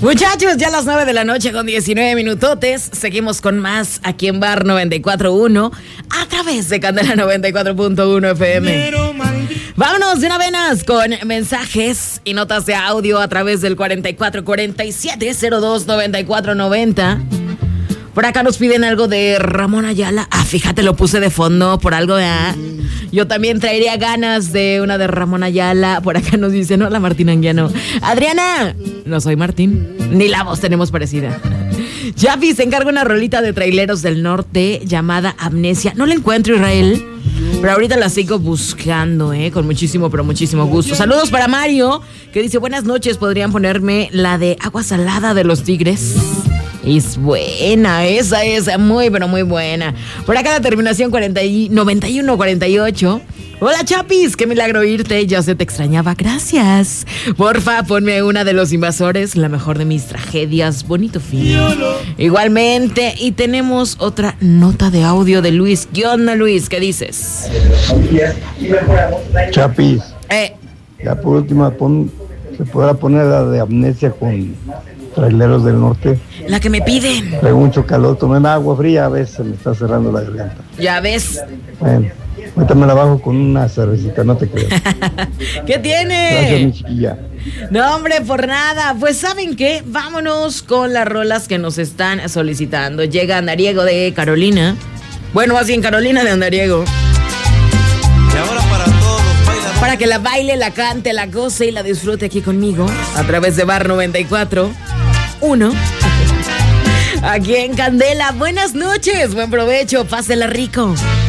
Muchachos, ya a las 9 de la noche con 19 minutotes. Seguimos con más aquí en Bar 94.1 a través de Candela 94.1 FM. Vámonos de una vez con mensajes y notas de audio a través del 4447-029490. Por acá nos piden algo de Ramón Ayala. Ah, fíjate, lo puse de fondo por algo, ¿verdad? Yo también traería ganas de una de Ramón Ayala. Por acá nos dicen, hola Martín Anguiano. Adriana, no soy Martín, ni la voz tenemos parecida. Javi se encarga una rolita de Traileros del Norte llamada Amnesia. No la encuentro, Israel, pero ahorita la sigo buscando, con muchísimo, pero muchísimo gusto. Saludos para Mario, que dice, buenas noches, ¿podrían ponerme la de Agua Salada de los Tigres? Es buena, esa es muy, pero muy buena. Por acá la terminación 9148. Hola Chapis, qué milagro oírte, ya se te extrañaba, gracias. Porfa, ponme una de Los Invasores, la mejor de mis tragedias, bonito fin. Igualmente, y tenemos otra nota de audio de Luis. ¿Qué onda, Luis? ¿Qué dices? Chapis, ya por última, ¿se podrá poner la de Amnesia con Traileros del Norte? La que me piden. Traigo mucho calor, tomé agua fría, a veces se me está cerrando la garganta. Ya ves. Bueno, ahorita me la bajo con una cervecita, no te creo. ¿Qué tiene? Gracias, mi chiquilla. No, hombre, por nada. Pues, ¿saben qué? Vámonos con las rolas que nos están solicitando. Llega Andariego de Carolina. Bueno, más bien Carolina de Andariego. Y ahora para todos los bailadores. Para que la baile, la cante, la goce y la disfrute aquí conmigo a través de Bar 94.1. Aquí en Candela. Buenas noches, buen provecho, pásela rico.